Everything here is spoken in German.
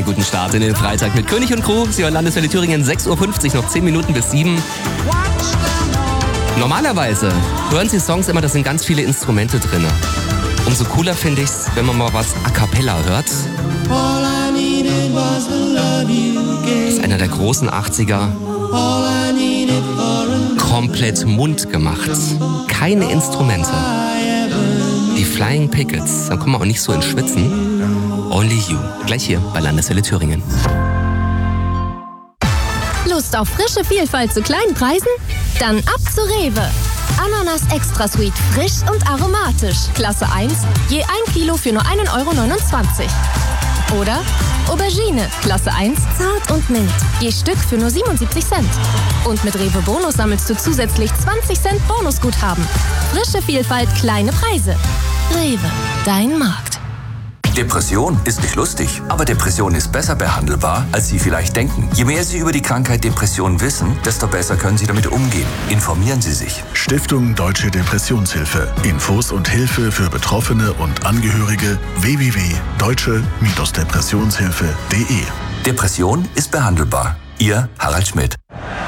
guten Start in den Freitag mit König und Crew. Sie hören Landeswelle Thüringen 6.50 Uhr, noch 10 Minuten bis 7. Normalerweise hören Sie Songs immer, da sind ganz viele Instrumente drin. Umso cooler finde ich's, wenn man mal was a cappella hört. Das ist einer der großen 80er. Komplett mundgemacht. Keine Instrumente. Die Flying Pickets, da kommen wir auch nicht so ins Schwitzen. Only You, gleich hier bei Landeswelle Thüringen. Lust auf frische Vielfalt zu kleinen Preisen? Dann ab zu Rewe. Ananas Extra Sweet, frisch und aromatisch. Klasse 1, je 1 Kilo für nur 1,29 Euro. Oder Aubergine, Klasse 1, zart und mild. Je Stück für nur 77 Cent. Und mit Rewe Bonus sammelst du zusätzlich 20 Cent Bonusguthaben. Frische Vielfalt, kleine Preise. Rewe, dein Markt. Depression ist nicht lustig, aber Depression ist besser behandelbar, als Sie vielleicht denken. Je mehr Sie über die Krankheit Depression wissen, desto besser können Sie damit umgehen. Informieren Sie sich. Stiftung Deutsche Depressionshilfe. Infos und Hilfe für Betroffene und Angehörige www.deutsche-depressionshilfe.de. Depression ist behandelbar. Ihr Harald Schmidt.